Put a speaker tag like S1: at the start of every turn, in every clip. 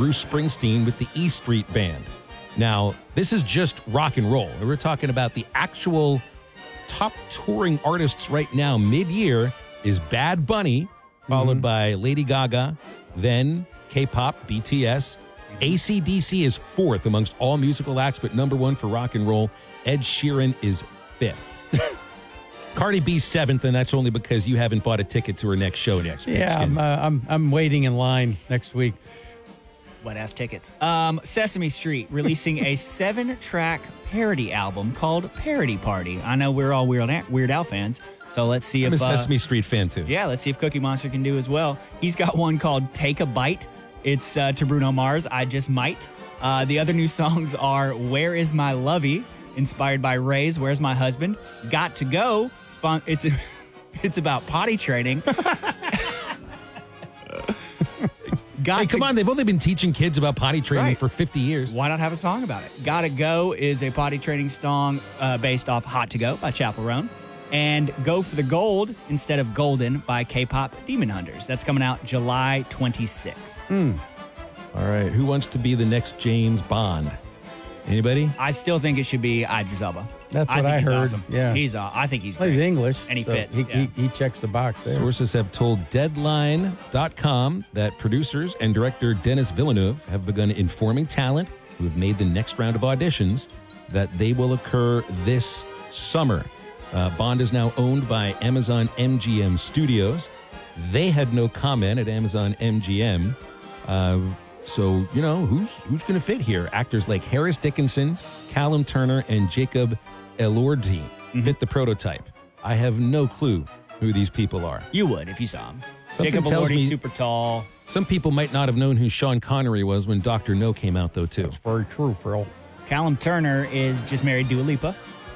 S1: Bruce Springsteen with the E Street Band. Now, this is just rock and roll. We're talking about the actual top touring artists right now mid-year is Bad Bunny, followed by Lady Gaga, then K-pop, BTS. AC/DC is fourth amongst all musical acts, but number one for rock and roll. Ed Sheeran is fifth. Cardi B seventh, and that's only because you haven't bought a ticket to her next show next week.
S2: Yeah, I'm waiting in line next week.
S3: Wet-ass tickets. Sesame Street releasing a 7-track parody album called Parody Party. I know we're all Weird Al fans, so let's see
S1: I'm
S3: if...
S1: a Sesame Street fan, too.
S3: Yeah, let's see if Cookie Monster can do as well. He's got one called Take a Bite. It's to Bruno Mars, I Just Might. The other new songs are Where Is My Lovey, inspired by Ray's Where's My Husband. Got to Go, it's about potty training.
S1: Hey, come on, they've only been teaching kids about potty training
S3: Right.
S1: for 50 years.
S3: Why not have a song about it? Gotta Go is a potty training song based off Hot to Go by Chappell Roan. And Go for the Gold instead of Golden by K-pop Demon Hunters. That's coming out July 26th.
S1: All right, who wants to be the next James Bond? Anybody?
S3: I still think it should be Idris Elba.
S2: That's what
S3: think
S2: I
S3: he's
S2: heard.
S3: Awesome.
S2: Yeah.
S3: I think he's
S2: Well,
S3: great.
S2: he's English.
S3: And he
S2: so
S3: fits,
S2: He,
S3: yeah.
S2: he checks the box there.
S1: Sources have told Deadline.com that producers and director Denis Villeneuve have begun informing talent who have made the next round of auditions that they will occur this summer. Bond is now owned by Amazon MGM Studios. They had no comment at Amazon MGM. So, you know, who's going to fit here? Actors like Harris Dickinson, Callum Turner, and Jacob Elordi fit the prototype. I have no clue who these people are.
S3: You would if you saw him.
S1: Something
S3: Jacob
S1: tells
S3: Elordi,
S1: me-
S3: super tall.
S1: Some people might not have known who Sean Connery was when Dr. No came out, though, too.
S2: That's very true, Phil.
S3: Callum Turner is just married Dua Lipa,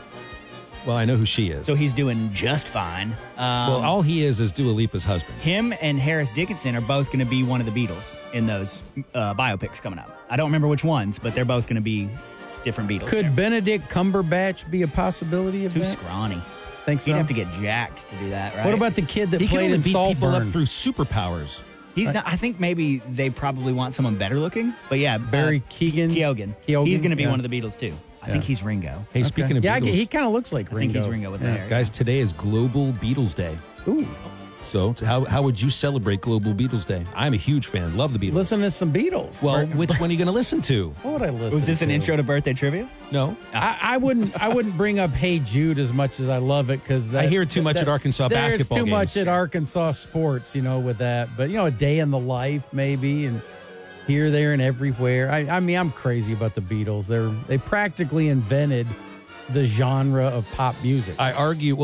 S1: Well, I know who she is.
S3: so he's doing just fine.
S1: Well, all he is Dua Lipa's husband.
S3: Him and Harris Dickinson are both going to be one of the Beatles in those biopics coming up. I don't remember which ones, but they're both going to be different Beatles.
S2: Could
S3: there.
S2: Benedict Cumberbatch be a possibility of
S3: Too
S2: that?
S3: scrawny.
S2: Think so?
S3: He'd have to get jacked to do that, right?
S2: What about the kid that
S1: He can
S2: played
S1: only
S2: in
S1: beat people up
S2: Saltburn?
S1: through superpowers.
S3: He's not. I think maybe they probably want someone better looking. But yeah,
S2: Barry Keoghan?
S3: Keoghan.
S2: Keoghan,
S3: He's going to be
S2: yeah.
S3: one of the Beatles too. I think he's Ringo.
S1: Hey, speaking of
S2: Yeah,
S1: Beatles,
S2: he kind of looks like
S3: I think
S2: Ringo.
S3: he's Ringo with the hair.
S1: guys, today is Global Beatles Day.
S2: Ooh,
S1: So how would you celebrate Global Beatles Day? I'm a huge fan. Love the Beatles.
S2: listen to some Beatles.
S1: Well, which one are you going to listen to?
S2: What would I listen
S3: Was this an
S2: to?
S3: intro to birthday trivia?
S1: No.
S2: I wouldn't bring up Hey Jude as much as I love it because
S1: I hear it too much at Arkansas basketball
S2: There's too much
S1: games.
S2: at Arkansas sports, with that. But a day in the life maybe, and here, there, and everywhere. I mean, I'm crazy about the Beatles. They practically invented the genre of pop music.
S1: I argue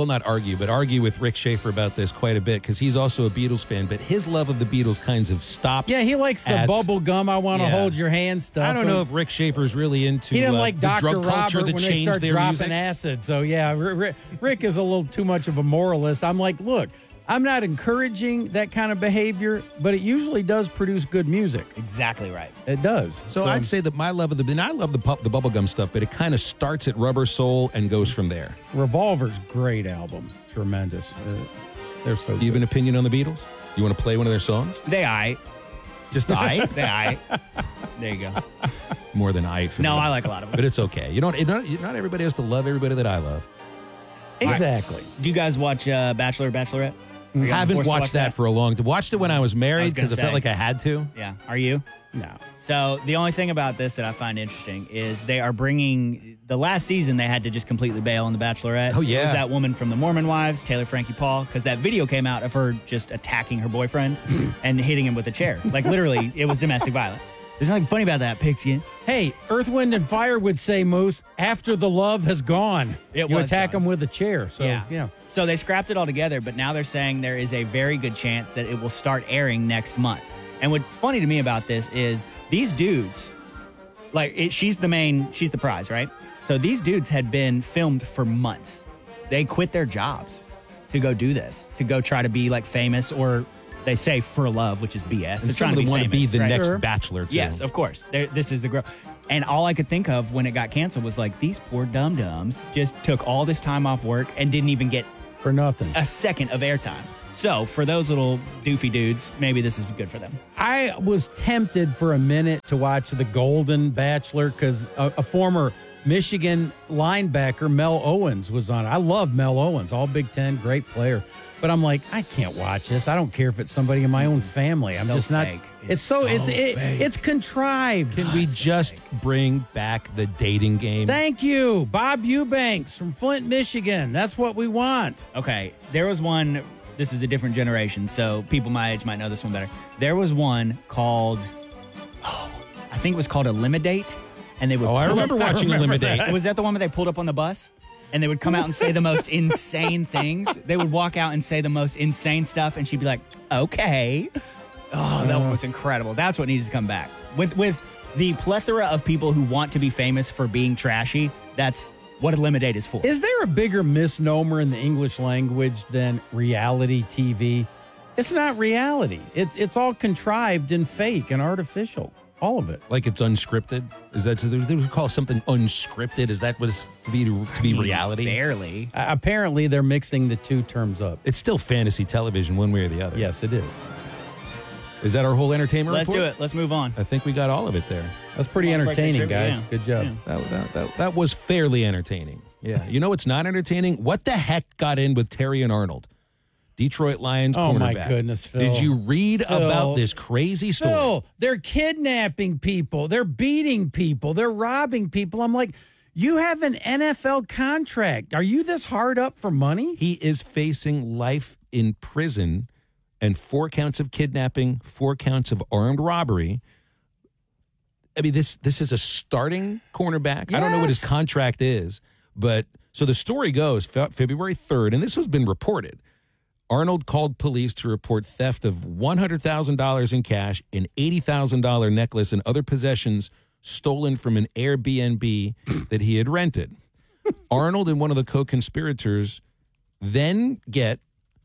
S1: with Rick Schaefer about this quite a bit because he's also a Beatles fan, but his love of the Beatles kinds of stops.
S2: Yeah, he likes the
S1: at-
S2: bubble gum. I want to
S1: Yeah.
S2: hold your hand stuff.
S1: I don't know if Rick Schaefer's really into
S2: He didn't like
S1: the
S2: Dr.
S1: drug culture
S2: Robert
S1: that
S2: when they
S1: changed
S2: start
S1: their
S2: dropping
S1: music.
S2: acid. So, yeah, Rick is a little too much of a moralist. I'm like, look, I'm not encouraging that kind of behavior, but it usually does produce good music.
S3: Exactly right.
S2: It does.
S1: So I'd say that my love of and I love the bubblegum stuff, but it kind of starts at Rubber Soul and goes from there.
S2: Revolver's great album. Tremendous. They're so
S1: Do you have an
S2: good.
S1: opinion on the Beatles? You want to play one of their songs?
S3: They I.
S1: Just I?
S3: They I. There you go.
S1: More than I. For
S3: No,
S1: me.
S3: I like a lot of them.
S1: But it's okay. Not everybody has to love everybody that I love.
S2: Exactly.
S3: Do you guys watch Bachelor or Bachelorette? Are you
S1: I
S3: guys
S1: haven't
S3: forced to
S1: watched
S3: watch
S1: that for a long time. Watched it when I was married
S3: gonna
S1: because I felt
S3: say.
S1: like I had to.
S3: Yeah. Are you?
S2: No.
S3: So the only thing about this that I find interesting is they are bringing the last season they had to just completely bail on the Bachelorette.
S1: Oh, yeah.
S3: It was that woman from the Mormon Wives, Taylor Frankie Paul, because that video came out of her just attacking her boyfriend and hitting him with a chair. Like literally, it was domestic violence. There's nothing funny about that, pigskin.
S2: Hey, Earth, Wind, and Fire would say, Moose, after the love has gone,
S3: It
S2: you
S3: was
S2: attack
S3: gone.
S2: them with a chair. So, yeah.
S3: So they scrapped it all together, but now they're saying there is a very good chance that it will start airing next month. And what's funny to me about this is these dudes, she's the prize, right? So these dudes had been filmed for months. They quit their jobs to go do this, to go try to be like famous, or they say for love, which is BS.
S1: And some of them want to be the next
S2: Sure.
S1: Bachelor, too.
S3: Yes, of course. This is the girl. And all I could think of when it got canceled was like, these poor dum-dums just took all this time off work and didn't even get
S2: For nothing.
S3: a second of airtime. So for those little doofy dudes, maybe this is good for them.
S2: I was tempted for a minute to watch The Golden Bachelor because a former Michigan linebacker, Mel Owens, was on it. I love Mel Owens, all Big Ten, great player. But I'm like, I can't watch this. I don't care if it's somebody in my own family. I'm
S3: So
S2: just
S3: fake.
S2: not. It's contrived.
S1: Can we just bring back the dating game?
S2: Thank you, Bob Eubanks from Flint, Michigan. That's what we want.
S3: Okay, there was one. This is a different generation, so people my age might know this one better. There was one called, I think it was called Eliminate, and they would.
S1: I remember watching Eliminate.
S3: Was that the one where they pulled up on the bus? And they would come out and say the most insane things. They would walk out and say the most insane stuff, and she'd be like, okay. Oh, that one was incredible. That's what needs to come back. With the plethora of people who want to be famous for being trashy, that's what Eliminate is for.
S2: Is there a bigger misnomer in the English language than reality TV? It's not reality. It's all contrived and fake and artificial. All of it.
S1: Like it's unscripted? Is that, they would call something unscripted? Is that what it's to be reality?
S3: Barely.
S2: Apparently, they're mixing the two terms up.
S1: It's still fantasy television one way or the other.
S2: Yes, it is.
S1: Is that our whole entertainment
S3: Let's
S1: report?
S3: do it. Let's move on.
S1: I think we got all of it there.
S2: That's pretty
S3: Well, like
S2: entertaining,
S3: the trivia,
S2: guys.
S3: yeah.
S2: Good job.
S3: Yeah.
S1: That was fairly entertaining. Yeah. You know what's not entertaining? What the heck got in with Terry and Arnold? Detroit Lions
S2: Oh, my
S1: cornerback.
S2: goodness, Phil.
S1: Did you read
S2: Phil.
S1: about this crazy story?
S2: Phil, they're kidnapping people. They're beating people. They're robbing people. I'm like, you have an NFL contract. Are you this hard up for money?
S1: He is facing life in prison and 4 counts of kidnapping, 4 counts of armed robbery. I mean, this is a starting cornerback. I don't know what his
S2: Yes.
S1: contract is, but so the story goes February 3rd, and this has been reported. Arnold called police to report theft of $100,000 in cash, an $80,000 necklace, and other possessions stolen from an Airbnb that he had rented. Arnold and one of the co-conspirators then get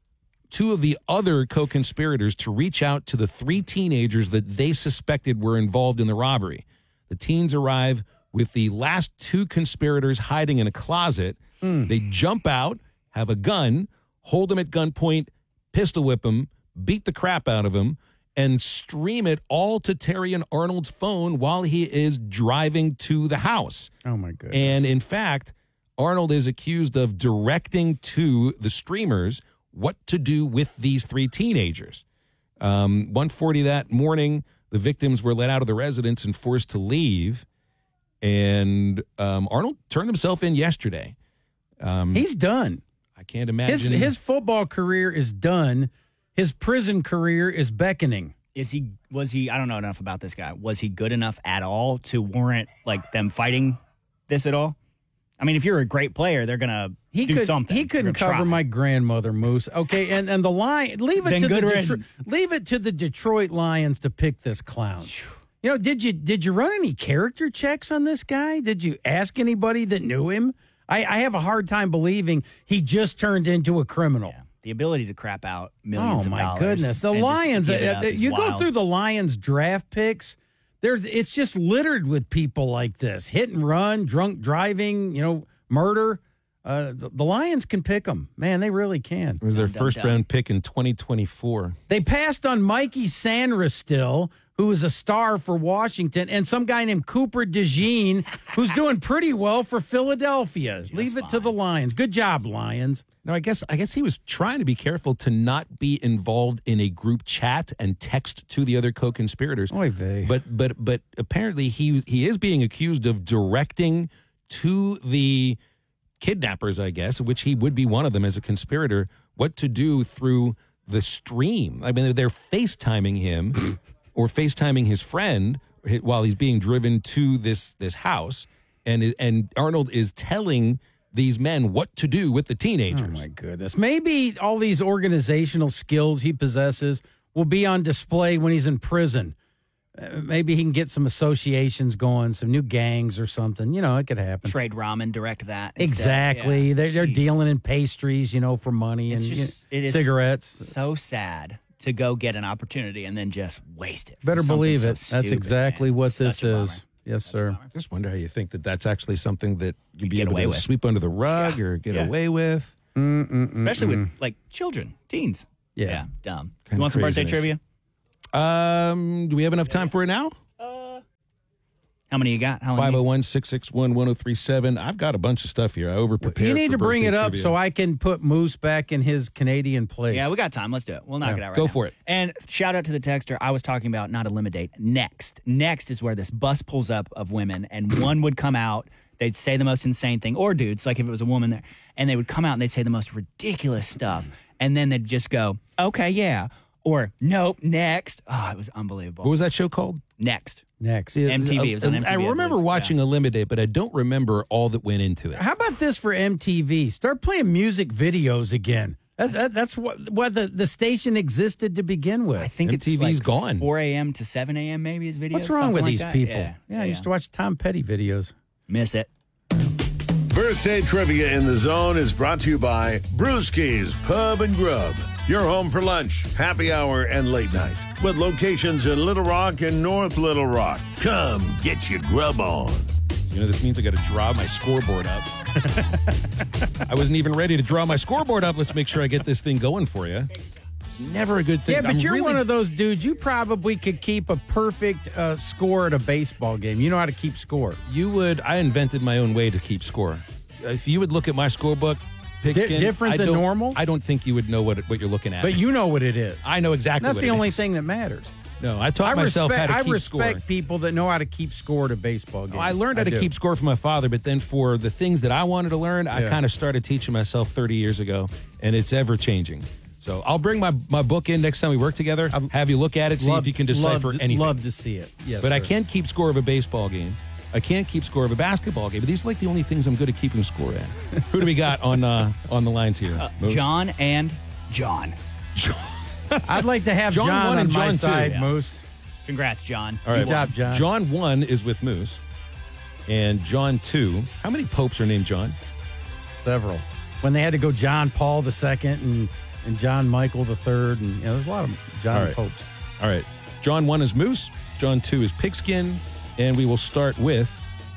S1: 2 of the other co-conspirators to reach out to the 3 teenagers that they suspected were involved in the robbery. The teens arrive with the last 2 conspirators hiding in a closet. They jump out, have a gun, hold him at gunpoint, pistol whip him, beat the crap out of him, and stream it all to Terry and Arnold's phone while he is driving to the house.
S2: Oh, my goodness.
S1: And in fact, Arnold is accused of directing to the streamers what to do with these 3 teenagers. 1:40 that morning, the victims were let out of the residence and forced to leave. And Arnold turned himself in yesterday.
S2: He's done.
S1: I can't imagine.
S2: His football career is done. His prison career is beckoning.
S3: Was he, I don't know enough about this guy. Was he good enough at all to warrant like them fighting this at all? I mean, if you're a great player, they're going to do something.
S2: He couldn't
S3: They're gonna
S2: cover
S3: try.
S2: my grandmother, Moose. Okay, and the Lion, leave
S3: Then
S2: it
S3: good
S2: to
S3: riddance.
S2: the Detroit Lions to pick this clown. You know, did you run any character checks on this guy? Did you ask anybody that knew him? I have a hard time believing he just turned into a criminal.
S3: Yeah. The ability to crap out millions
S2: Oh
S3: of
S2: my
S3: dollars.
S2: goodness! The
S3: and just
S2: Lions.
S3: give it up is
S2: You go
S3: wild.
S2: through the Lions draft picks. It's just littered with people like this: hit and run, drunk driving, murder. The Lions can pick them. Man, they really can.
S1: it was their
S3: Dun, dun,
S1: first
S3: dun.
S1: round pick in 2024.
S2: They passed on Mikey Sanderstill, who is a star for Washington, and some guy named Cooper DeJean, who's doing pretty well for Philadelphia. Leave it to the Lions. Good job, Lions.
S1: No, I guess he was trying to be careful to not be involved in a group chat and text to the other co-conspirators.
S2: Oy vey.
S1: But apparently he is being accused of directing to the kidnappers, I guess, which he would be one of them as a conspirator, what to do through the stream. I mean, they're FaceTiming him or FaceTiming his friend while he's being driven to this house, and Arnold is telling these men what to do with the teenagers.
S2: Oh, my goodness. Maybe all these organizational skills he possesses will be on display when he's in prison. Maybe he can get some associations going, some new gangs or something. It could happen.
S3: Trade ramen, direct that. instead.
S2: Exactly.
S3: Yeah.
S2: They're
S3: Jeez.
S2: dealing in pastries, for money
S3: It's
S2: and
S3: just- it is
S2: cigarettes.
S3: So sad to go get an opportunity and then just waste it. for
S2: Better
S3: something
S2: believe
S3: so
S2: it. That's
S3: stupid,
S2: exactly
S3: man.
S2: what
S3: Such
S2: this
S3: a bummer.
S2: is. Yes, sir.
S1: I just wonder how you think that that's actually something that you'd be
S3: Get
S1: able
S3: away
S1: to
S3: with.
S1: sweep under the rug or get
S3: Yeah.
S1: away with.
S3: Especially with like children, teens.
S2: Yeah.
S3: Dumb.
S1: Kind
S3: You want
S1: of
S3: some birthday
S1: craziness.
S3: trivia?
S1: Do we have enough time for it now?
S3: How many you got? How many?
S1: 501-661-1037. I've got a bunch of stuff here. I over-prepared.
S2: You need
S1: for
S2: to bring it
S1: birthday
S2: up
S1: trivia.
S2: so I can put Moose back in his Canadian place.
S3: Yeah, we got time. Let's do it. We'll knock it out right
S1: Go
S3: now.
S1: for it.
S3: And shout out to the texter. I was talking about not eliminate. Next. Next is where this bus pulls up of women, and one would come out. They'd say the most insane thing, or dudes, like if it was a woman there, and they would come out and they'd say the most ridiculous stuff, and then they'd just go, "Okay, yeah," or "Nope, next." Oh, it was unbelievable.
S1: What was that show called?
S3: Next?
S2: Next.
S3: MTV. It was on MTV.
S1: I remember
S3: believe.
S1: watching Eliminate, but I don't remember all that went into it.
S2: How about this for MTV? Start playing music videos again. That's what the station existed to begin with.
S3: I think
S1: MTV's
S3: it's like
S1: gone.
S3: 4 a.m. to 7 a.m. maybe his videos.
S2: What's wrong
S3: something
S2: with
S3: like
S2: these
S3: that.
S2: people?
S3: Yeah,
S2: I used to watch Tom Petty videos.
S3: Miss it.
S4: Birthday Trivia in the Zone is brought to you by Brewski's Pub and Grub. Your home for lunch, happy hour, and late night. With locations in Little Rock and North Little Rock. Come get your grub on.
S1: You know, this means I got to draw my scoreboard up. I wasn't even ready to draw my scoreboard up. Let's make sure I get this thing going for you. Never a good thing.
S2: Yeah, but
S1: I'm
S2: you're
S1: really-
S2: one of those dudes. You probably could keep a perfect score at a baseball game. You know how to keep score.
S1: You would. I invented my own way to keep score. If you would look at my scorebook, Pigskin,
S2: different
S1: I
S2: than
S1: don't-
S2: normal?
S1: I don't think you would know what you're looking at.
S2: But you know what it is.
S1: I know exactly.
S2: That's
S1: what
S2: the
S1: it
S2: only
S1: is.
S2: thing that matters.
S1: No, I taught myself how to keep
S2: respect
S1: score.
S2: people that know how to keep score at a baseball game.
S1: I learned how to
S2: do.
S1: keep score from my father, but then for the things that I wanted to learn, I
S2: Yeah.
S1: kind of started teaching myself 30 years ago, and it's ever changing. So I'll bring my book in next time we work together, have you look at it, see if you can decipher anything.
S2: Love to see it. Yes,
S1: But I
S2: sir.
S1: can't keep score of a baseball game. I can't keep score of a basketball game. But these are like the only things I'm good at keeping score at. Who do we got on the lines here? Moose?
S3: John and John.
S2: I'd like to have
S1: John
S2: John
S1: one
S2: on
S1: and
S2: my
S1: John two.
S2: side,
S1: Yeah.
S2: Moose.
S3: Congrats, John.
S1: All right,
S2: Good job, John.
S1: John 1 is with Moose, and John 2. How many popes are named John?
S2: Several. When they had to go John Paul II and John Michael III, and there's a lot of John
S1: All right.
S2: popes.
S1: All right. John 1 is Moose. John 2 is Pigskin. And we will start with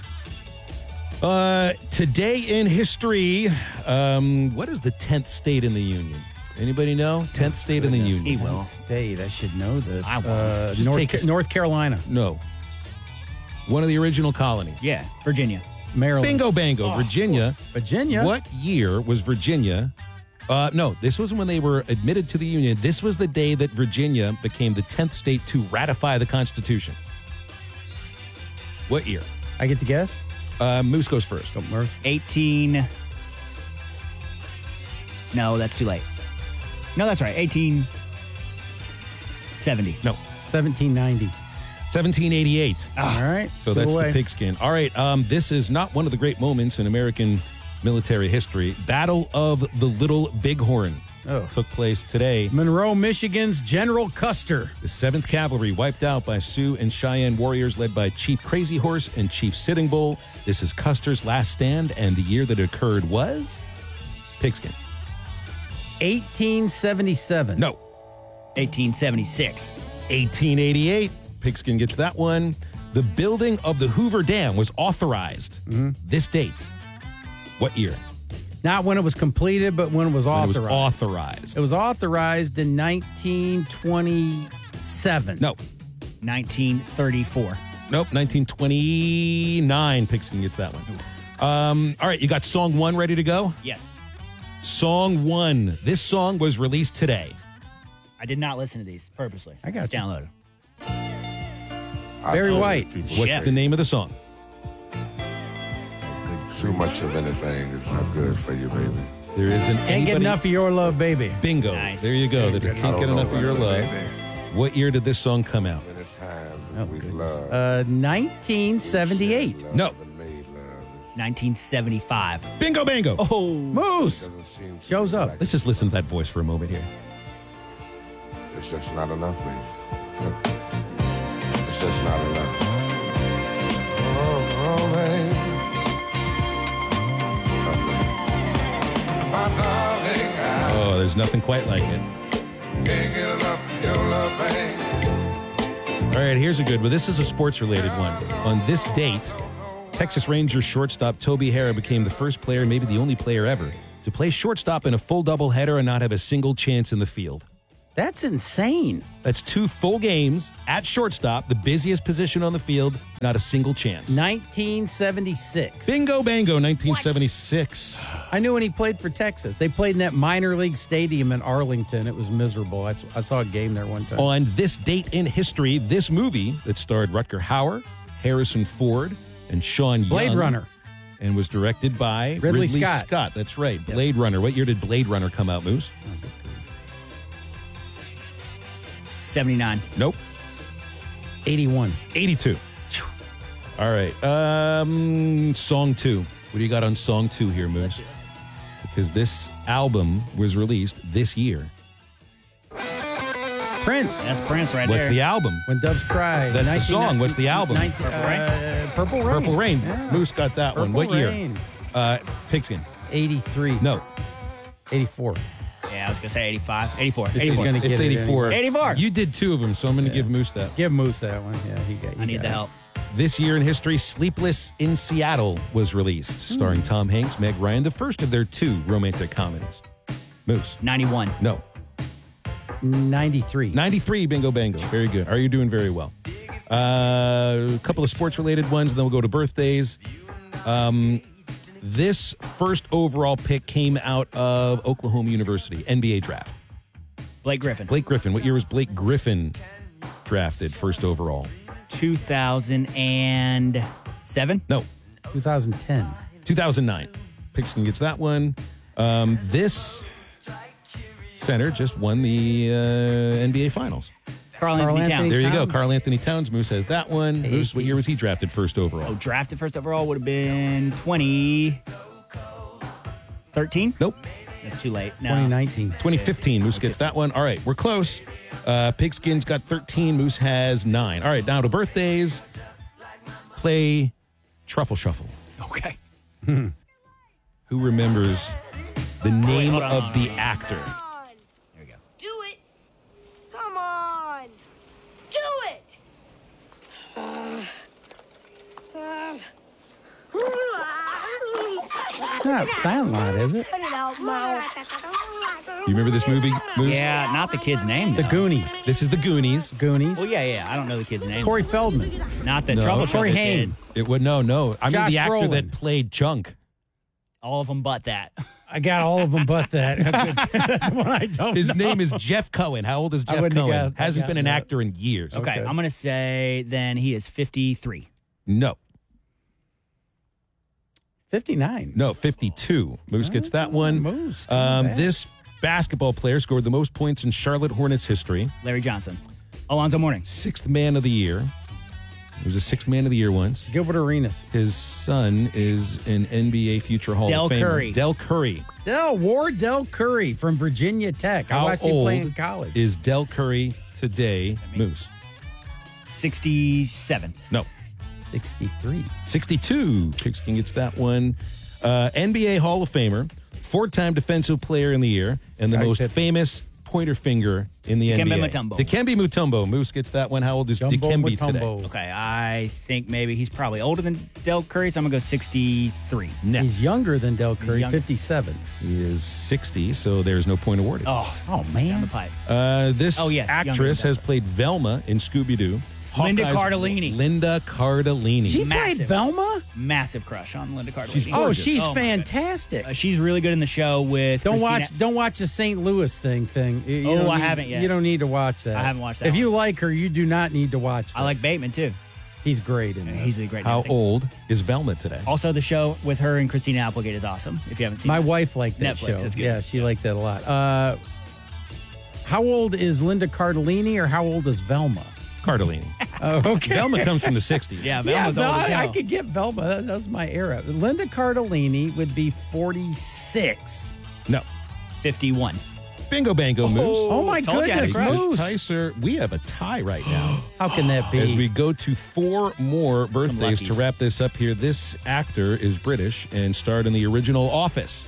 S1: today in history. What is the 10th state in the Union? Anybody know? 10th state in the
S3: He
S1: Union.
S3: will.
S2: State, I should know this.
S3: I won't.
S1: Just take a-
S2: North Carolina,
S1: No. One of the original colonies.
S3: Yeah, Virginia.
S2: Maryland,
S1: Bingo bango. Virginia.
S2: Virginia.
S1: What year was Virginia? No, this was when they were admitted to the Union. This was the day that Virginia became the 10th state to ratify the Constitution. What year?
S2: I get to guess?
S1: Moose goes first.
S3: 18. No, that's too late. No, that's right. 1870.
S1: No.
S2: 1790.
S1: 1788.
S2: All right.
S1: So that's
S2: Cool
S1: the
S2: way.
S1: pigskin. All right. This is not one of the great moments in American military history. Battle of the Little Bighorn took place today.
S2: Monroe, Michigan's General Custer.
S1: The 7th Cavalry wiped out by Sioux and Cheyenne warriors led by Chief Crazy Horse and Chief Sitting Bull. This is Custer's last stand, and the year that it occurred was pigskin.
S2: 1877.
S1: No.
S3: 1876.
S1: 1888. Pigskin gets that one. The building of the Hoover Dam was authorized this date. What year?
S2: Not when it was completed, but when it was
S1: When it
S2: authorized.
S1: was authorized.
S2: It was authorized in 1927.
S1: No.
S3: 1934.
S1: Nope. 1929. Pigskin gets that one. All right. You got song 1 ready to go?
S3: Yes.
S1: Song 1. This song was released today.
S3: I did not listen to these purposely.
S2: I got
S3: Just
S2: you.
S3: downloaded.
S2: Barry White.
S1: What's
S3: Yeah.
S1: the name of the song?
S5: Too much of anything is not good for you, baby.
S1: There is an
S2: Can't get
S1: anybody-
S2: enough of your love, baby.
S1: Bingo.
S3: Nice.
S1: There you go. That
S5: I
S1: can't
S5: don't
S1: get
S5: know
S1: enough of your
S5: about
S1: love.
S5: it, baby.
S1: What year did this song come out?
S5: Many times
S2: Oh,
S5: we
S2: goodness.
S5: love.
S2: 1978.
S5: love
S1: No.
S5: and made love.
S3: 1975.
S1: Bingo, bango.
S3: Oh.
S2: Moose.
S5: Doesn't seem to
S2: Shows
S5: be
S2: up.
S5: like-
S1: Let's just listen to that voice for a moment here.
S5: It's just not enough, baby. It's just not enough. Oh, baby. Oh, baby. My darling, I
S1: Oh, there's nothing quite like it.
S5: can't get enough of your love, baby.
S1: All right, here's a good one. This is a sports-related one. On this date, Texas Rangers shortstop Toby Harrah became the first player, maybe the only player ever, to play shortstop in a full doubleheader and not have a single chance in the field.
S2: That's insane.
S1: That's 2 full games at shortstop, the busiest position on the field, not a single chance.
S2: 1976.
S1: Bingo bango, 1976.
S2: I knew when he played for Texas. They played in that minor league stadium in Arlington. It was miserable. I saw a game there one time.
S1: On this date in history, this movie that starred Rutger Hauer, Harrison Ford, and Sean Young.
S2: Blade Runner.
S1: And was directed by
S2: Ridley Scott.
S1: That's right. Blade Runner. What year did Blade Runner come out, Moose?
S3: 79.
S1: Nope.
S2: 81.
S1: 82. All right. Song 2. What do you got on Song 2 here, Moose? Because this album was released this year.
S2: Prince.
S3: That's Prince right
S1: What's
S3: there.
S1: the album?
S2: When Doves Cry.
S1: That's the song. What's the album?
S3: Purple Rain?
S2: Purple Rain.
S1: Purple Rain.
S2: Yeah.
S1: Moose got that one.
S2: Purple
S1: What year?
S2: Rain.
S1: Pigskin.
S2: 83.
S1: No.
S2: 84.
S3: Yeah, I was going to say 85. 84.
S2: He's
S3: 84.
S2: gonna get
S1: It's
S2: it
S1: 84.
S3: 84.
S1: You did 2 of them, so I'm going to give Moose that.
S2: Give Moose that one. Yeah, he got.
S3: I need the help.
S1: This year in history, Sleepless in Seattle was released, starring Tom Hanks, Meg Ryan, the first of their 2 romantic comedies. Moose.
S3: 91.
S1: No.
S2: 93.
S1: 93, bingo bango. Very good. Are you doing very well? A couple of sports-related ones, and then we'll go to birthdays. This first overall pick came out of Oklahoma University, NBA draft.
S3: Blake Griffin.
S1: Blake Griffin. What year was Blake Griffin drafted first overall?
S3: 2007.
S1: No.
S2: 2010.
S1: 2009. Pigskin gets that one. This center just won the NBA Finals.
S3: Carl Anthony
S2: Anthony
S3: Towns.
S1: There you go.
S2: Towns.
S1: Carl Anthony Towns. Moose has that one. Moose, what year was he drafted first overall?
S3: Oh, drafted first overall would have been 2013.
S1: Nope.
S3: That's too late. No.
S2: 2019.
S1: 2015. Moose gets that one. All right, we're close. Pigskin's got 13. Moose has 9. All right, now to birthdays. Play Truffle Shuffle.
S3: Okay.
S1: Who remembers the name
S3: hold on,
S1: of
S3: hold
S1: the actor?
S3: There we go.
S6: Do it. Come on. Do it.
S2: It's not Sandlot, is it?
S6: Put it out, Mo.
S1: You remember this movie, Moose?
S3: Yeah, not the kid's name.
S2: The
S3: though.
S2: Goonies.
S1: This is the Goonies.
S2: Goonies.
S3: Well, yeah. I don't know the kid's name.
S2: Corey Feldman.
S3: Not the
S1: No.
S3: Trouble
S2: Corey
S3: Shuffle
S2: Haim.
S3: kid.
S1: It would no. I mean
S2: Josh
S1: the actor
S2: Brolin.
S1: that played Chunk.
S3: All of them but that.
S2: I got all of them but that. That's one I don't
S1: His
S2: know.
S1: name is Jeff Cohen. How old is
S2: I
S1: Jeff
S2: wouldn't have
S1: Cohen?
S2: guessed- I
S1: Hasn't
S2: got
S1: been an
S2: that.
S1: actor in years.
S3: Okay,
S2: Okay.
S3: I'm going to say then he is 53.
S1: No.
S2: 59.
S1: No, 52. Moose gets that one.
S2: Moose, not bad.
S1: This basketball player scored the most points in Charlotte Hornets history.
S3: Larry Johnson. Alonzo Mourning.
S1: 6th man of the year. He was a 6th man of the year once.
S2: Gilbert Arenas.
S1: His son is an NBA future Hall
S3: Del
S1: of Famer.
S3: Curry.
S1: Del Curry.
S2: Wardell Curry from Virginia Tech. I
S1: How
S2: watched him play
S1: old
S2: in college.
S1: is Del Curry today, Moose?
S3: 67.
S1: No.
S2: 63.
S1: 62. Pigskin gets that one. NBA Hall of Famer, 4-time Defensive Player in the Year, and the
S2: Scottie
S1: most
S2: Pippen.
S1: famous pointer finger in the
S3: Dikembe
S1: NBA.
S3: Mutombo.
S1: Dikembe Mutombo. Moose gets that one. How old is
S2: Jumbo
S1: Dikembe today?
S2: Mutombo.
S3: Okay, I think maybe he's probably older than Del Curry, so I'm going to go 63.
S1: No.
S2: He's younger than Del Curry,
S3: younger.
S2: 57.
S1: He is 60, so there's no point awarded.
S3: Oh,
S2: Oh,
S3: down
S2: man.
S3: the pipe.
S1: This
S3: Oh, yes, younger
S1: actress
S3: than
S1: has played Velma in Scooby-Doo.
S3: Linda
S1: Hawkeye's-
S3: Cardellini.
S1: Linda Cardellini.
S2: She
S3: Massive.
S2: played Velma?
S3: Massive crush on Linda Cardellini.
S1: She's
S2: Oh,
S1: gorgeous.
S2: she's
S3: Oh, my
S2: fantastic.
S3: She's really good in the show with
S2: Don't
S3: Christina-
S2: watch the St. Louis thing. You
S3: Oh,
S2: don't
S3: I
S2: need-
S3: haven't yet.
S2: You don't need to watch that.
S3: I haven't watched that
S2: If
S3: one.
S2: you like her, you do not need to watch
S3: I like
S2: this.
S3: Bateman, too.
S2: He's great in this.
S3: He's a great
S1: How
S3: thing.
S1: old is Velma today?
S3: Also, the show with her and Christina Applegate is awesome, if you haven't seen
S2: My
S3: it.
S2: wife liked that
S3: Netflix,
S2: show.
S3: that's good.
S2: Yeah, she liked that a lot. How old is Linda Cardellini or how old is Velma?
S1: Cardellini.
S2: Oh, okay.
S1: Velma comes from the 60s.
S3: Yeah,
S2: Yeah,
S3: Velma's
S2: no,
S3: old as
S2: I
S3: hell.
S2: could get Velma. That was my era. Linda Cardellini would be 46.
S1: No.
S3: 51.
S1: Bingo bango, Moose.
S2: Oh, my
S3: told you I had a
S2: goodness,
S3: crush.
S2: Moose.
S1: Ticer, we have a tie right now.
S2: How can that be?
S1: As we go to 4 more birthdays to
S3: luckies.
S1: wrap this up here, this actor is British and starred in the original Office.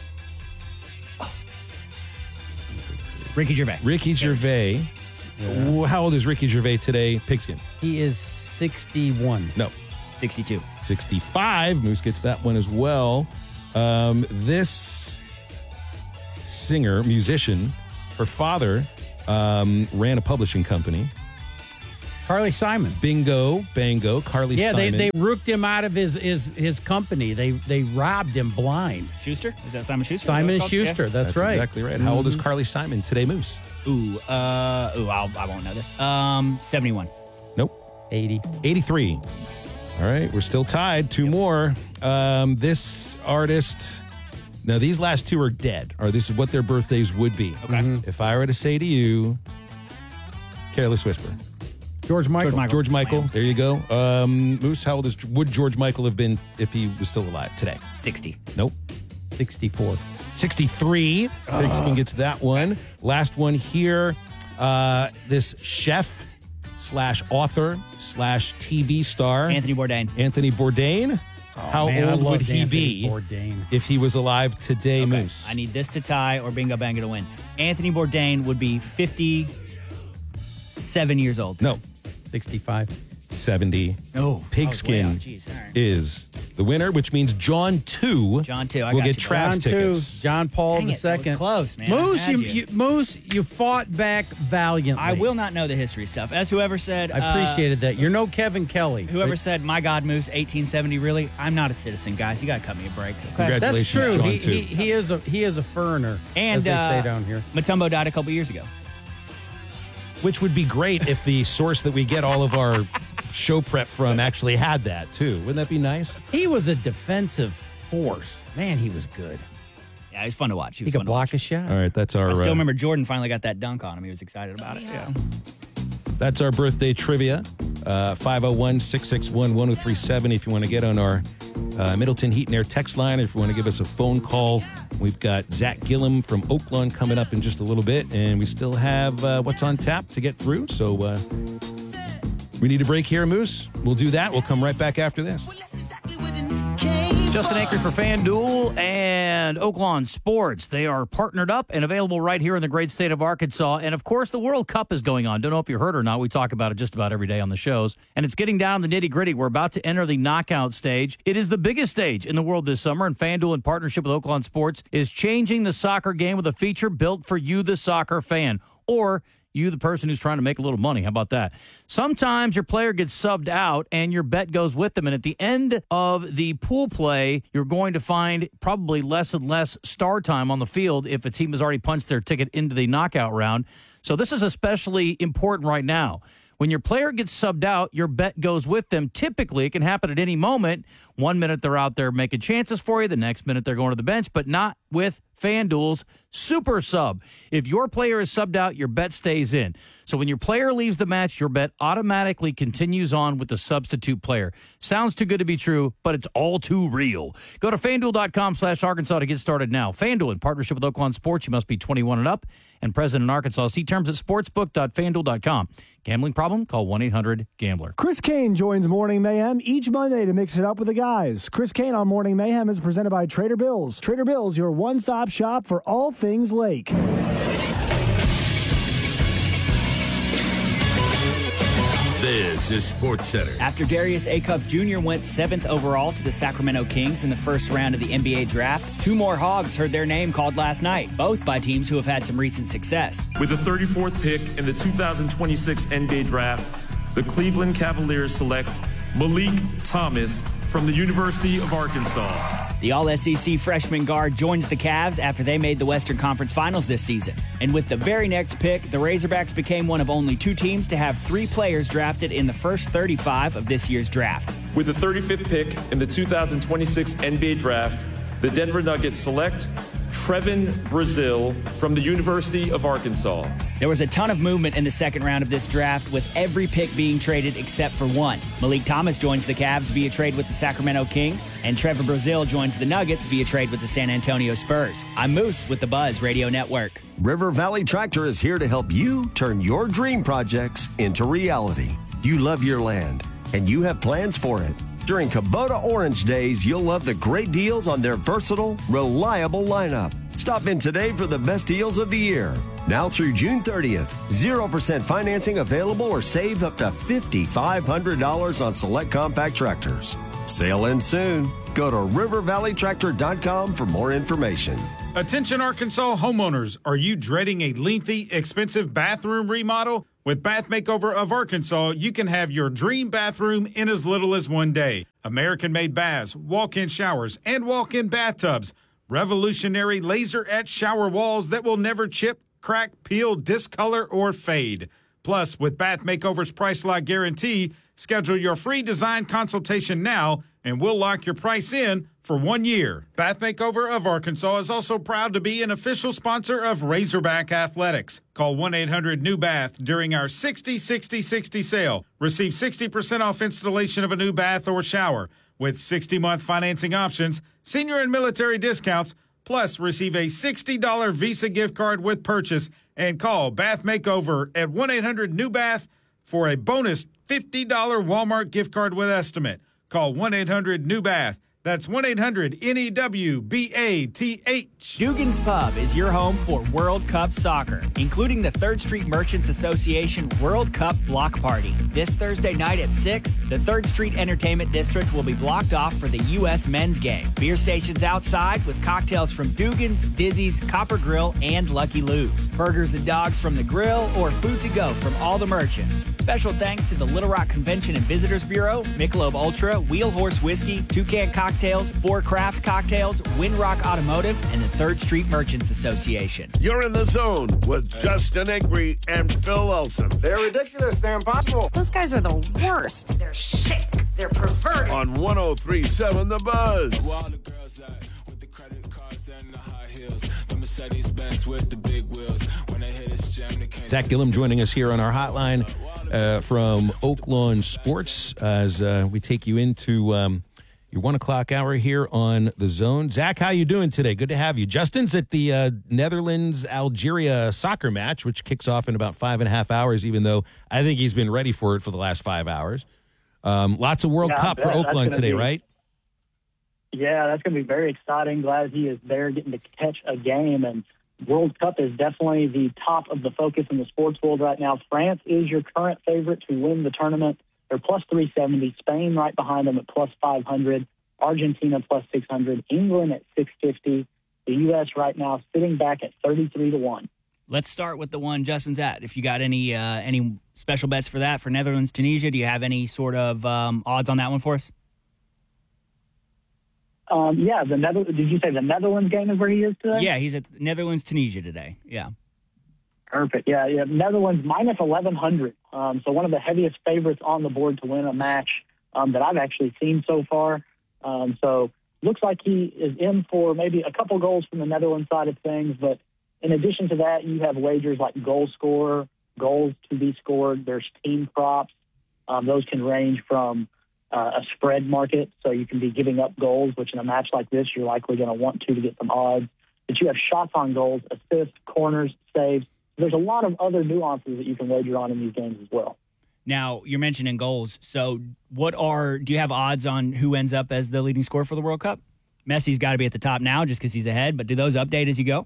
S3: Ricky Gervais.
S1: Ricky Gervais. How old is Ricky Gervais today? Pigskin.
S2: He is 61.
S1: No.
S3: 62.
S1: 65. Moose gets that one as well. This singer, musician, her father ran a publishing company.
S2: Carly Simon.
S1: Bingo, bango, Carly Simon.
S2: Yeah, they rooked him out of his company. They robbed him blind.
S3: Schuster? Is that Simon Schuster?
S2: Simon
S3: Is that what it's
S2: Schuster.
S3: called?
S2: That's right.
S1: Exactly right. How old is Carly Simon today, Moose?
S3: I won't know this. 71.
S1: Nope.
S2: 80.
S1: 83. All right, we're still tied. Two more. This artist. Now, these last two are dead, or this is what their birthdays would be.
S3: Okay.
S1: If I were to say to you, Careless Whisper.
S2: George Michael.
S1: George Michael. There you go. Moose, how old would George Michael have been if he was still alive today?
S3: 60.
S1: Nope.
S2: 64.
S1: 63. Pigs can get to that one. Last one here. This chef / author / TV star.
S3: Anthony Bourdain.
S1: Anthony Bourdain. How
S2: Man, I
S1: old would
S2: loved
S1: he
S2: Anthony
S1: be
S2: Bourdain.
S1: if he was alive today, Moose?
S3: I need this to tie or Bingo Bango to win. Anthony Bourdain would be 57 years old.
S1: No.
S2: 65.
S1: 70.
S3: Oh,
S1: Pigskin
S3: I was way off. Jeez, all right.
S1: is the winner, which means John 2
S3: John 2, I
S1: will
S3: got
S1: get
S3: you,
S1: Trav's
S2: John
S1: tickets.
S2: 2. John Paul
S3: Dang
S2: II.
S3: it, that was close, man.
S2: Moose,
S3: I had
S2: Moose, you fought back valiantly.
S3: I will not know the history stuff. As whoever said...
S2: I appreciated that. You're no Kevin Kelly.
S3: Whoever said, my God, Moose, 1870, really? I'm not a citizen, guys. You got to cut me a break. Okay?
S1: Congratulations,
S2: That's true.
S1: John
S2: He
S1: 2.
S2: he is a foreigner,
S3: And
S2: as they say down here.
S3: Matumbo died a couple years ago.
S1: Which would be great if the source that we get all of our show prep from actually had that, too. Wouldn't that be nice?
S2: He was a defensive force. Man, he was good.
S3: Yeah, he was fun to watch.
S2: He
S3: was
S2: could
S3: fun to
S2: block
S3: watch.
S2: a shot.
S1: All right, that's our...
S3: I still remember Jordan finally got that dunk on him. He was excited about it. Yeah.
S1: That's our birthday trivia. 501-661-1037 if you want to get on our Middleton Heat and Air text line, or if you want to give us a phone call. We've got Zach Gillum from Oaklawn coming up in just a little bit, and we still have what's on tap to get through. So we need a break here, Moose. We'll do that. We'll come right back after this.
S7: Justin Acri for FanDuel and Oaklawn Sports. They are partnered up and available right here in the great state of Arkansas. And, of course, the World Cup is going on. Don't know if you heard or not. We talk about it just about every day on the shows. And it's getting down to the nitty-gritty. We're about to enter the knockout stage. It is the biggest stage in the world this summer, and FanDuel, in partnership with Oaklawn Sports, is changing the soccer game with a feature built for you, the soccer fan, or you, the person who's trying to make a little money. How about that? Sometimes your player gets subbed out and your bet goes with them. And at the end of the pool play, you're going to find probably less and less star time on the field if a team has already punched their ticket into the knockout round. So this is especially important right now. When your player gets subbed out, your bet goes with them. Typically, it can happen at any moment. 1 minute they're out there making chances for you. The next minute they're going to the bench, but not with FanDuel's Super Sub. If your player is subbed out, your bet stays in. So when your player leaves the match, your bet automatically continues on with the substitute player. Sounds too good to be true, but it's all too real. Go to FanDuel.com/Arkansas to get started now. FanDuel, in partnership with Oaklawn Sports, you must be 21 and up and present in Arkansas. See terms at sportsbook.fanduel.com. Gambling problem? Call 1-800-GAMBLER.
S8: Chris Kane joins Morning Mayhem each Monday to mix it up with the guys. Chris Kane on Morning Mayhem is presented by Trader Bills. Trader Bills, your one-stop shop for all things Lake.
S4: This is Sports Center.
S3: After Darius Acuff Jr. went 7th overall to the Sacramento Kings in the first round of the NBA draft, two more Hogs heard their name called last night, both by teams who have had some recent success.
S9: With the 34th pick in the 2026 NBA draft, the Cleveland Cavaliers select Malik Thomas from the University of Arkansas.
S3: The All-SEC freshman guard joins the Cavs after they made the Western Conference Finals this season. And with the very next pick, the Razorbacks became one of only two teams to have three players drafted in the first 35 of this year's draft.
S9: With the 35th pick in the 2026 NBA draft, the Denver Nuggets select Trevin Brazile from the University of Arkansas.
S3: There was a ton of movement in the second round of this draft, with every pick being traded except for one. Malik Thomas joins the Cavs via trade with the Sacramento Kings, and Trevor Brazile joins the Nuggets via trade with the San Antonio Spurs. I'm Moose with the Buzz Radio Network.
S10: River Valley Tractor is here to help you turn your dream projects into reality. You love your land, and you have plans for it. During Kubota Orange Days, you'll love the great deals on their versatile, reliable lineup. Stop in today for the best deals of the year. Now through June 30th, 0% financing available, or save up to $5,500 on select compact tractors. Sail in soon. Go to rivervalleytractor.com for more information.
S11: Attention Arkansas homeowners, are you dreading a lengthy, expensive bathroom remodel? With Bath Makeover of Arkansas, you can have your dream bathroom in as little as one day. American-made baths, walk-in showers, and walk-in bathtubs. Revolutionary laser-etched shower walls that will never chip, crack, peel, discolor, or fade. Plus, with Bath Makeover's Price Lock Guarantee, schedule your free design consultation now, and we'll lock your price in for 1 year. Bath Makeover of Arkansas is also proud to be an official sponsor of Razorback Athletics. Call 1-800-NEW-BATH during our 60-60-60 sale. Receive 60% off installation of a new bath or shower with 60-month financing options, senior and military discounts, plus receive a $60 Visa gift card with purchase, and call Bath Makeover at 1-800-NEW-BATH for a bonus $50 Walmart gift card with estimate. Call 1-800-NEW-BATH. That's 1-800-NEWBATH.
S3: Dugan's Pub is your home for World Cup soccer, including the 3rd Street Merchants Association World Cup Block Party. This Thursday night at 6, the 3rd Street Entertainment District will be blocked off for the U.S. men's game. Beer stations outside with cocktails from Dugan's, Dizzy's, Copper Grill, and Lucky Lou's. Burgers and dogs from the grill or food to go from all the merchants. Special thanks to the Little Rock Convention and Visitors Bureau, Michelob Ultra, Wheel Horse Whiskey, Toucan Cocktails, Four Craft Cocktails, Windrock Automotive, and the 3rd Street Merchants Association.
S4: You're in the zone with Justin Acree and Phil Elson.
S12: They're ridiculous. They're impossible.
S6: Those guys are the worst. They're sick. They're perverted.
S4: On 103.7 The Buzz.
S1: Zach Gillum joining us here on our hotline from Oaklawn Sports as we take you into your 1 o'clock hour here on The Zone. Zach, how you doing today? Good to have you. Justin's at the Netherlands-Algeria soccer match, which kicks off in about 5.5 hours, even though I think he's been ready for it for the last 5 hours. Lots of World Cup for Oaklawn today, right?
S13: Yeah, that's going to be very exciting. Glad he is there getting to catch a game. And World Cup is definitely the top of the focus in the sports world right now. France is your current favorite to win the tournament. They're plus 370. Spain right behind them at plus 500. Argentina plus 600. England at 650. The U.S. right now sitting back at 33-1.
S3: Let's start with the one Justin's at. If you got any special bets for that, for Netherlands, Tunisia, do you have any sort of odds on that one for us?
S13: Yeah, did you say the Netherlands game is where he is today?
S3: Yeah, he's at Netherlands, Tunisia today. Yeah.
S13: Perfect. Yeah. Netherlands minus 1,100. So one of the heaviest favorites on the board to win a match that I've actually seen so far. So looks like he is in for maybe a couple goals from the Netherlands side of things. But in addition to that, you have wagers like goal scorer, goals to be scored. There's team props. Those can range from a spread market, so you can be giving up goals, which in a match like this, you're likely going to want to get some odds. But you have shots on goals, assists, corners, saves. There's a lot of other nuances that you can wager on in these games as well.
S3: Now, you're mentioning goals. So do you have odds on who ends up as the leading scorer for the World Cup? Messi's got to be at the top now just because he's ahead, but do those update as you go?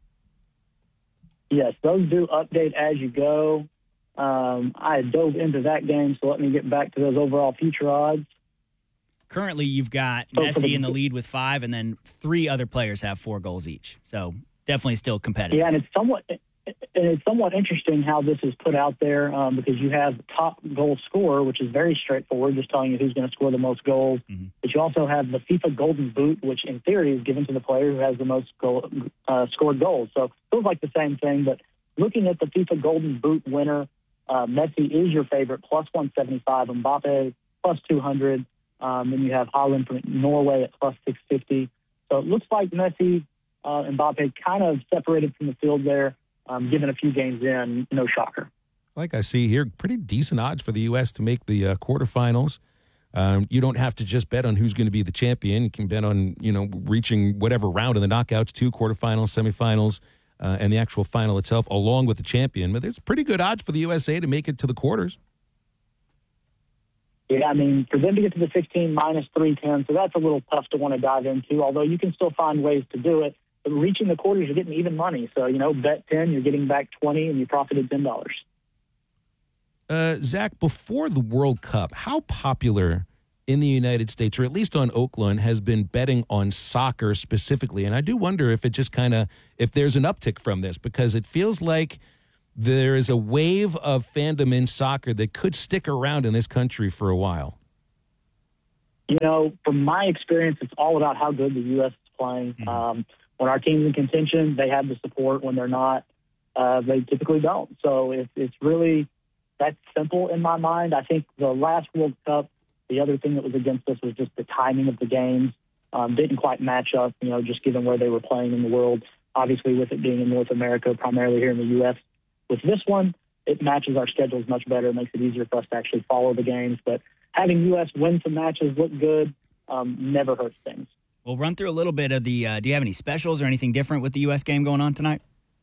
S13: Yes, those do update as you go. I dove into that game, so let me get back to those overall future odds.
S3: Currently, you've got Messi in the lead with 5, and then 3 other players have 4 goals each. So definitely still competitive.
S13: Yeah, and it's somewhat interesting how this is put out there because you have top goal scorer, which is very straightforward, just telling you who's going to score the most goals. Mm-hmm. But you also have the FIFA Golden Boot, which in theory is given to the player who has the most scored goals. So it feels like the same thing, but looking at the FIFA Golden Boot winner, Messi is your favorite, plus 175. Mbappe, plus 200. Then you have Haaland from Norway at plus 650. So it looks like Messi and Mbappe kind of separated from the field there, given a few games in. No shocker.
S1: Like I see here, pretty decent odds for the U.S. to make the quarterfinals. You don't have to just bet on who's going to be the champion. You can bet on, reaching whatever round in the knockouts, 2 quarterfinals, semifinals, and the actual final itself, along with the champion. But there's pretty good odds for the USA to make it to the quarters.
S13: Yeah, I mean, for them to get to the 16, minus 310, so that's a little tough to want to dive into, although you can still find ways to do it. But reaching the quarters, you're getting even money. So, bet 10, you're getting back 20, and you profited $10.
S1: Zach, before the World Cup, how popular in the United States, or at least on Oaklawn, has been betting on soccer specifically. And I do wonder if it just if there's an uptick from this, because it feels like there is a wave of fandom in soccer that could stick around in this country for a while.
S13: From my experience, it's all about how good the U.S. is playing. When our team's in contention, they have the support. When they're not, they typically don't. So it's really that simple in my mind. I think the last World Cup, the other thing that was against us was just the timing of the games. Didn't quite match up, just given where they were playing in the world. Obviously, with it being in North America, primarily here in the U.S. With this one, it matches our schedules much better. It makes it easier for us to actually follow the games. But having U.S. win some matches, look good, never hurts things.
S3: We'll run through a little bit of the do you have any specials or anything different with the U.S. game going on tonight?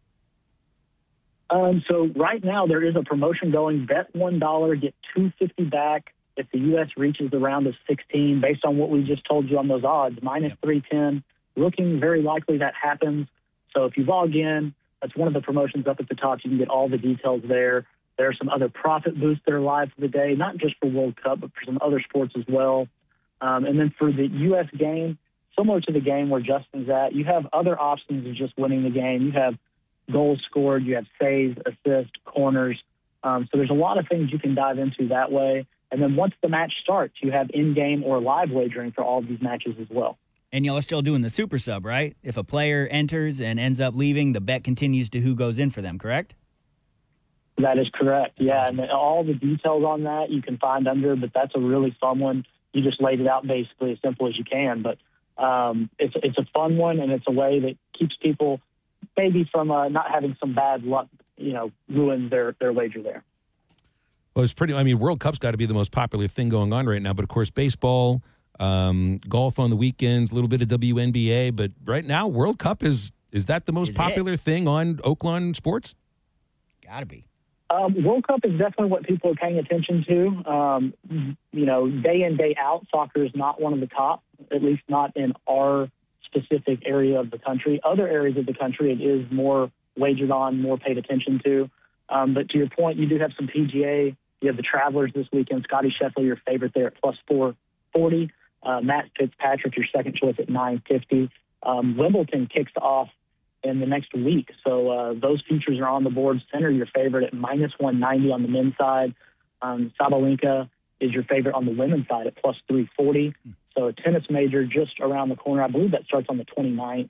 S13: So right now there is a promotion going. Bet $1, get $2.50 back if the U.S. reaches the round of 16. Based on what we just told you on those odds, minus 310, looking very likely that happens. So if you log in, that's one of the promotions up at the top. You can get all the details there. There are some other profit boosts that are live for the day, not just for World Cup, but for some other sports as well. And then for the U.S. game, similar to the game where Justin's at, you have other options of just winning the game. You have goals scored, you have saves, assists, corners. So there's a lot of things you can dive into that way. And then once the match starts, you have in-game or live wagering for all of these matches as well.
S3: And y'all are still doing the super sub, right? If a player enters and ends up leaving, the bet continues to who goes in for them, correct?
S13: That is correct, yeah. And all the details on that you can find under, but that's a really fun one. You just laid it out basically as simple as you can. But it's a fun one, and it's a way that keeps people maybe from not having some bad luck, ruin their wager there.
S1: Well, it's World Cup's got to be the most popular thing going on right now. But, of course, baseball, golf on the weekends, a little bit of WNBA. But right now, World Cup is that the most popular thing on Oaklawn sports?
S3: Got to be.
S13: World Cup is definitely what people are paying attention to. Day in, day out, soccer is not one of the top, at least not in our specific area of the country. Other areas of the country, it is more wagered on, more paid attention to. But to your point, you do have some PGA. You have the Travelers this weekend. Scotty Scheffler, your favorite there at plus 440. Matt Fitzpatrick, your second choice at 950. Wimbledon kicks off in the next week. So those futures are on the board. Center, your favorite at minus 190 on the men's side. Sabalenka is your favorite on the women's side at plus 340. So a tennis major just around the corner. I believe that starts on the 29th.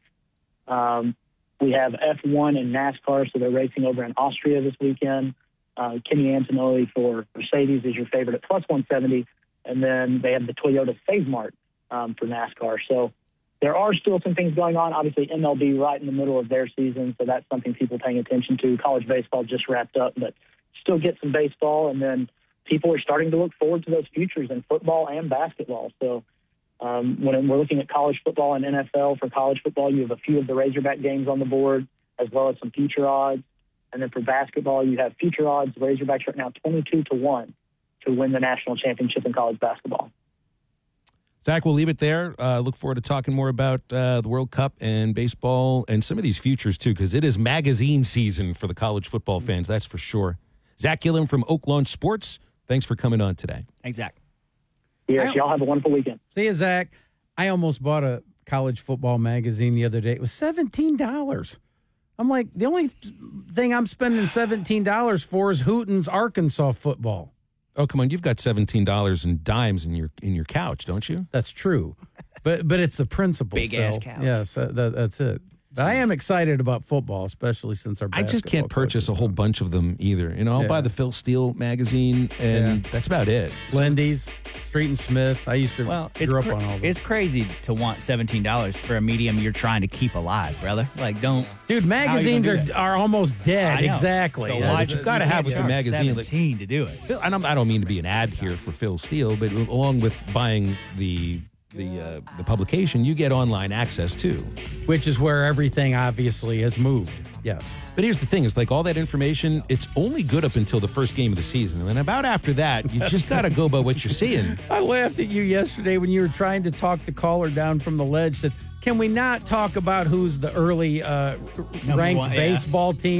S13: We have F1 and NASCAR, so they're racing over in Austria this weekend. Kimi Antonelli for Mercedes is your favorite at plus 170. And then they have the Toyota Save Mart for NASCAR. So there are still some things going on. Obviously, MLB right in the middle of their season, so that's something people paying attention to. College baseball just wrapped up, but still get some baseball. And then people are starting to look forward to those futures in football and basketball. So when we're looking at college football and NFL, for college football, you have a few of the Razorback games on the board, as well as some future odds. And then for basketball, you have future odds. Razorbacks right now 22-1 to win the national championship in college basketball.
S1: Zach, we'll leave it there. Look forward to talking more about the World Cup and baseball and some of these futures, too, because it is magazine season for the college football fans, that's for sure. Zach Gilliam from Oaklawn Sports, thanks for coming on today.
S3: Thanks, Zach.
S13: Yes, y'all have a wonderful weekend.
S2: See you, Zach. I almost bought a college football magazine the other day. It was $17. I'm like, the only thing I'm spending $17 for is Hooten's Arkansas football.
S1: Oh, come on. You've got $17 in dimes in your couch, don't you?
S2: That's true. But it's the principle,
S3: Big-ass couch.
S2: Yes, that's it. But I am excited about football, especially since our basketball
S1: I just can't purchase a whole bunch of them either. I'll buy the Phil Steele magazine, and that's about it.
S2: Lindy's, Street and Smith. I used to grew up on all those.
S3: It's crazy to want $17 for a medium you're trying to keep alive, brother. Like, don't.
S2: Dude, magazines are almost dead. Exactly.
S3: So
S1: but you've got to have with the magazine.
S3: $17 to do it.
S1: I don't mean to be an ad here for Phil Steele, but along with buying the publication, you get online access too,
S2: which is where everything obviously has moved. Yes,
S1: but here's the thing: it's like all that information. It's only good up until the first game of the season, and then about after that, you just got to go by what you're seeing.
S2: I laughed at you yesterday when you were trying to talk the caller down from the ledge. Said, "Can we not talk about who's the early ranked baseball teams?"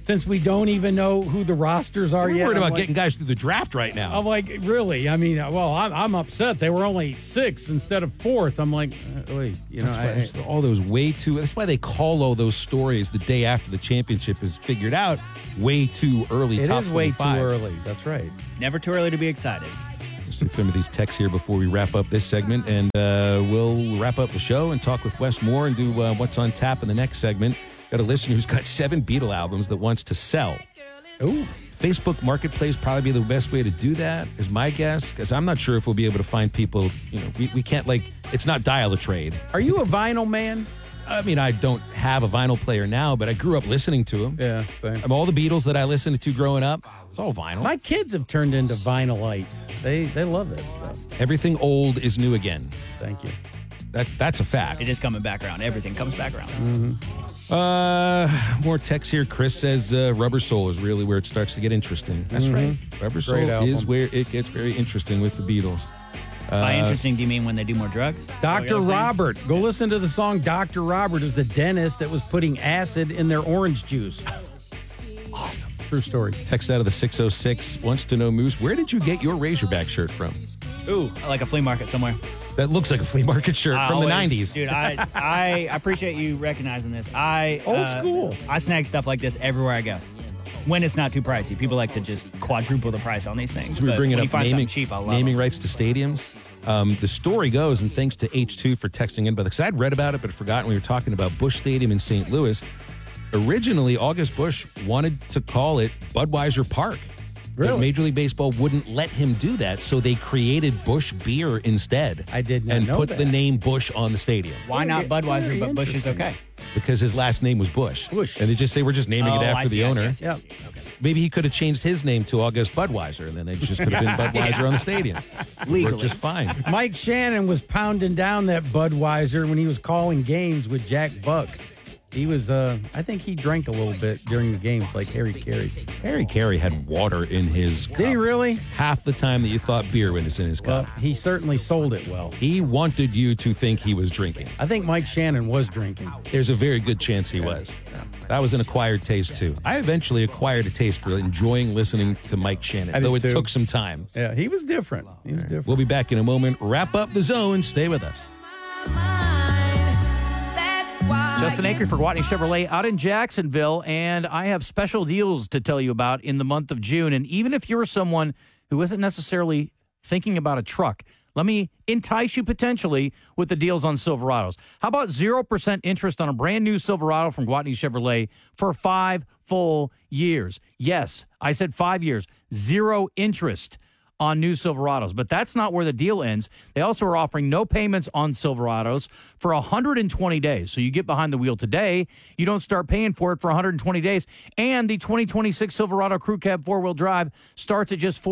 S2: since we don't even know who the rosters are
S1: We're
S2: yet.
S1: worried
S2: I'm
S1: about
S2: like-
S1: getting guys through the draft right now.
S2: I'm like, really? I mean, well, I'm upset. They were only 6th instead of 4th. I'm like, wait,
S1: That's why there's all those that's why they call all those stories the day after the championship is figured out way too early.
S2: It
S1: top
S2: is way too
S1: 25.
S2: early. That's right.
S3: Never too early to be excited.
S1: Some of these texts here before we wrap up this segment, and we'll wrap up the show and talk with Wes Moore and do what's on tap in the next segment. Got a listener who's got 7 Beatle albums that wants to sell.
S2: Ooh.
S1: Facebook Marketplace probably be the best way to do that, is my guess, because I'm not sure if we'll be able to find people. We can't, it's not dial a trade.
S2: Are you a vinyl man?
S1: I mean, I don't have a vinyl player now, but I grew up listening to them.
S2: Yeah, same.
S1: All the Beatles that I listened to growing up, it's all vinyl.
S2: My kids have turned into vinylites. They love that stuff.
S1: Everything old is new again.
S2: Thank you.
S1: That's a fact.
S3: It is coming back around. Everything comes back around.
S1: More text here. Chris says Rubber Soul is really where it starts to get interesting. That's right. Rubber Soul is where it gets very interesting with the Beatles.
S3: By interesting, do you mean when they do more drugs?
S2: Dr. Robert. Go listen to the song Dr. Robert. It was a dentist that was putting acid in their orange juice.
S3: Awesome.
S2: True story.
S1: Text out of the 606 wants to know, Moose, where did you get your Razorback shirt from?
S3: Ooh, like a flea market somewhere.
S1: That looks like a flea market shirt from the 90s.
S3: Dude, I appreciate you recognizing this.
S2: Old school.
S3: I snag stuff like this everywhere I go. When it's not too pricey. People like to just quadruple the price on these things.
S1: So we bring it
S3: when
S1: up
S3: you find
S1: naming,
S3: something cheap, I love
S1: naming
S3: them.
S1: rights to stadiums. The story goes, and thanks to H2 for texting in, because I'd read about it but forgotten we were talking about Busch Stadium in St. Louis. Originally, August Busch wanted to call it Budweiser Park.
S2: Really?
S1: But Major League Baseball wouldn't let him do that, so they created Busch Beer instead.
S2: I did not
S1: and
S2: know
S1: put
S2: that.
S1: the name Busch on the stadium.
S3: Why not Budweiser,
S2: Very
S3: but Bush is
S2: interesting.
S3: okay?
S1: Because his last name was Busch.
S2: Busch.
S1: And they just say, we're just naming it after the owner.
S3: I see.
S1: Maybe he could have changed his name to August Budweiser, and then it just could have been Budweiser on the stadium.
S3: Legally.
S1: Worked just fine.
S2: Mike Shannon was pounding down that Budweiser when he was calling games with Jack Buck. He was, I think he drank a little bit during the games, like Harry Carey.
S1: Harry Carey had water in his cup.
S2: Did he really?
S1: Half the time that you thought beer was in his
S2: Well,
S1: cup.
S2: he certainly sold it well.
S1: He wanted you to think he was drinking.
S2: I think Mike Shannon was drinking.
S1: There's a very good chance he was. That was an acquired taste, too. I eventually acquired a taste for enjoying listening to Mike Shannon,
S2: I did
S1: though it
S2: too.
S1: took some time.
S2: Yeah, he was different. He was different.
S1: We'll be back in a moment. Wrap up the zone. Stay with us.
S7: Justin Acre for Gwatney Chevrolet out in Jacksonville, and I have special deals to tell you about in the month of June. And even if you're someone who isn't necessarily thinking about a truck, let me entice you potentially with the deals on Silverados. How about 0% interest on a brand new Silverado from Gwatney Chevrolet for 5 full years? Yes, I said 5 years. 0 interest on new Silverados. But that's not where the deal ends. They also are offering no payments on Silverados for 120 days. So you get behind the wheel today, you don't start paying for it for 120 days. And the 2026 Silverado Crew Cab 4-wheel drive starts at just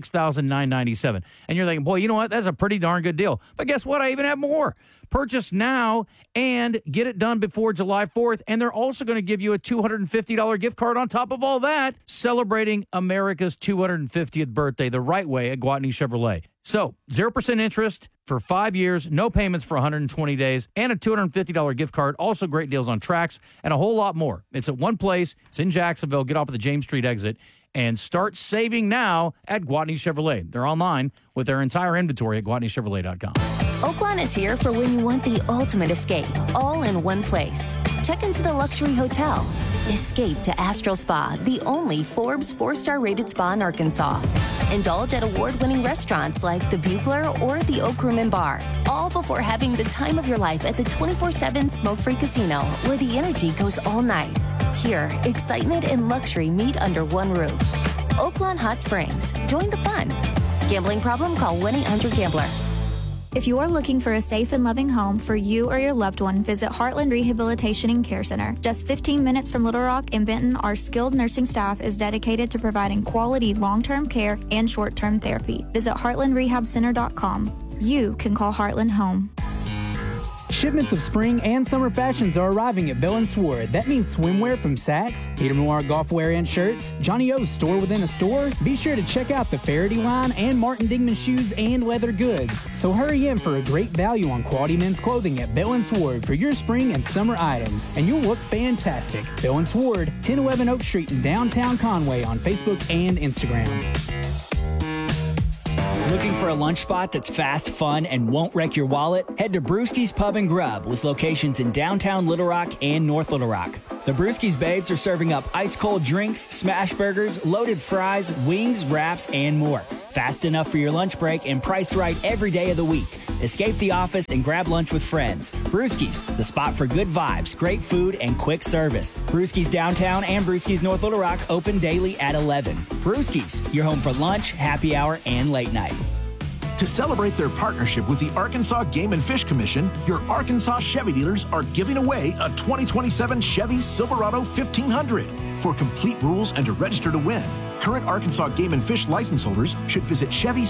S7: $46,997. And you're thinking, boy, you know what? That's a pretty darn good deal. But guess what? I even have more. Purchase now and get it done before July 4th. And they're also going to give you a $250 gift card on top of all that, celebrating America's 250th birthday the right way at Gwatney Chevrolet. So 0% interest for 5 years, no payments for 120 days, and a $250 gift card. Also great deals on tracks and a whole lot more. It's at one place. It's in Jacksonville. Get off of the James Street exit and start saving now at Gwatney Chevrolet. They're online with their entire inventory at GwatneyChevrolet.com.
S14: Oaklawn is here for when you want the ultimate escape, all in one place. Check into the luxury hotel. Escape to Astral Spa, the only Forbes 4-star rated spa in Arkansas. Indulge at award-winning restaurants like the Bugler or the Oak Room and Bar, all before having the time of your life at the 24/7 smoke-free casino, where the energy goes all night. Here, excitement and luxury meet under one roof. Oaklawn Hot Springs. Join the fun. Gambling problem? Call 1-800-GAMBLER.
S15: If you are looking for a safe and loving home for you or your loved one, visit Heartland Rehabilitation and Care Center. Just 15 minutes from Little Rock and Benton, our skilled nursing staff is dedicated to providing quality long-term care and short-term therapy. Visit heartlandrehabcenter.com. You can call Heartland home.
S16: Shipments of spring and summer fashions are arriving at Bill & Sword. That means swimwear from Saks, Peter Noir golf wear and shirts, Johnny O's store within a store. Be sure to check out the Faraday line and Martin Dingman shoes and leather goods. So hurry in for a great value on quality men's clothing at Bill & Sword for your spring and summer items, and you'll look fantastic. Bill & Sword, 1011 Oak Street in downtown Conway on Facebook and Instagram.
S3: Looking for a lunch spot that's fast, fun, and won't wreck your wallet? Head to Brewski's Pub and Grub with locations in downtown Little Rock and North Little Rock. The Brewski's Babes are serving up ice-cold drinks, smash burgers, loaded fries, wings, wraps, and more. Fast enough for your lunch break and priced right every day of the week. Escape the office and grab lunch with friends. Brewski's, the spot for good vibes, great food, and quick service. Brewski's Downtown and Brewski's North Little Rock open daily at 11. Brewski's, your home for lunch, happy hour, and late night.
S17: To celebrate their partnership with the Arkansas Game and Fish Commission, your Arkansas Chevy dealers are giving away a 2027 Chevy Silverado 1500. For complete rules and to register to win, current Arkansas Game and Fish license holders should visit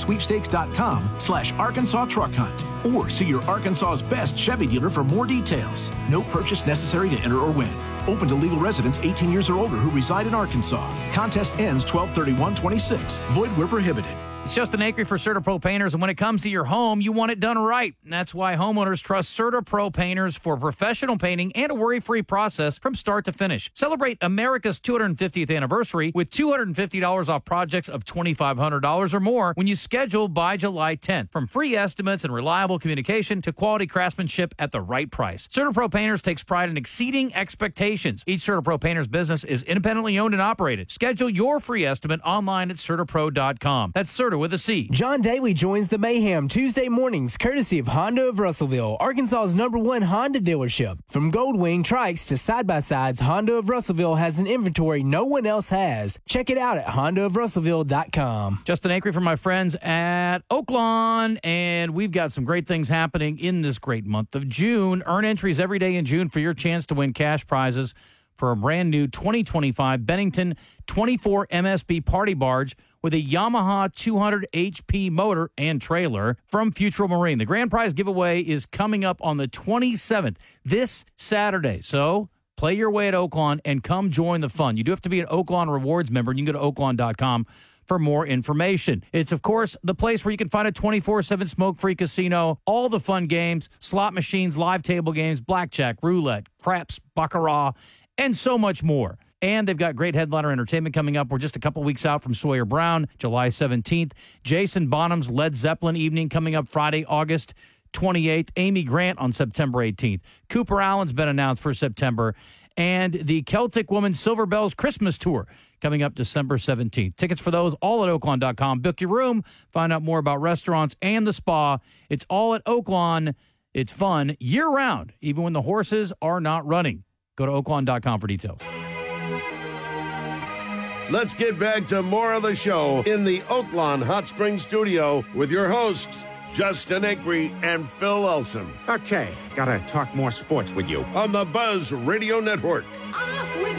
S17: ChevySweepstakes.com/Arkansas Truck Hunt or see your Arkansas's best Chevy dealer for more details. No purchase necessary to enter or win. Open to legal residents 18 years or older who reside in Arkansas. Contest ends 12/31/26. Void where prohibited.
S7: It's Justin Acri for CertaPro Painters, and when it comes to your home, you want it done right. And that's why homeowners trust CertaPro Painters for professional painting and a worry-free process from start to finish. Celebrate America's 250th anniversary with $250 off projects of $2,500 or more when you schedule by July 10th. From free estimates and reliable communication to quality craftsmanship at the right price. CertaPro Painters takes pride in exceeding expectations. Each CertaPro Painters business is independently owned and operated. Schedule your free estimate online at CertaPro.com. That's Certa with a C.
S16: John Daly joins the mayhem Tuesday mornings, courtesy of Honda of Russellville, Arkansas's #1 Honda dealership. From Goldwing trikes to side-by-sides, Honda of Russellville has an inventory no one else has. Check it out at HondaofRussellville.com.
S7: Justin Acri from my friends at Oaklawn, and we've got some great things happening in this great month of June. Earn entries every day in June for your chance to win cash prizes for a brand new 2025 Bennington 24 MSB party barge with a Yamaha 200 HP motor and trailer from Futrall Marine. The grand prize giveaway is coming up on the 27th, this Saturday. So play your way at Oaklawn and come join the fun. You do have to be an Oaklawn Rewards member, and you can go to oaklawn.com for more information. It's, of course, the place where you can find a 24/7 smoke-free casino, all the fun games, slot machines, live table games, blackjack, roulette, craps, baccarat, and so much more. And they've got great headliner entertainment coming up. We're just a couple weeks out from Sawyer Brown, July 17th. Jason Bonham's Led Zeppelin evening coming up Friday, August 28th. Amy Grant on September 18th. Cooper Allen's been announced for September. And the Celtic Woman Silver Bells Christmas Tour coming up December 17th. Tickets for those all at Oaklawn.com. Book your room. Find out more about restaurants and the spa. It's all at Oaklawn. It's fun year-round, even when the horses are not running. Go to Oaklawn.com for details.
S4: Let's get back to more of the show in the Oaklawn Hot Springs studio with your hosts, Justin Acri and Phil Elson.
S18: Okay, gotta talk more sports with you.
S4: On the Buzz Radio Network.